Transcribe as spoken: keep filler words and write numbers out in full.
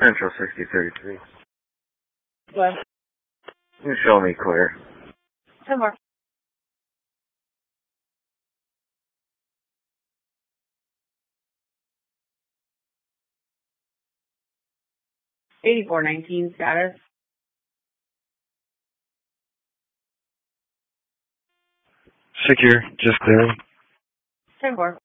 Central sixty thirty-three. What? You show me clear. Ten more. eighty-four nineteen status. Secure, just clearing. ten four.